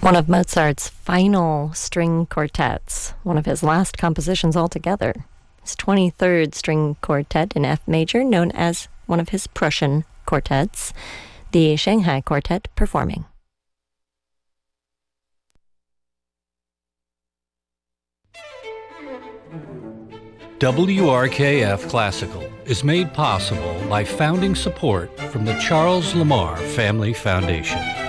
One of Mozart's final string quartets, one of his last compositions altogether. His 23rd string quartet in F major, known as one of his Prussian quartets, the Shanghai Quartet performing. WRKF Classical is made possible by founding support from the Charles Lamar Family Foundation.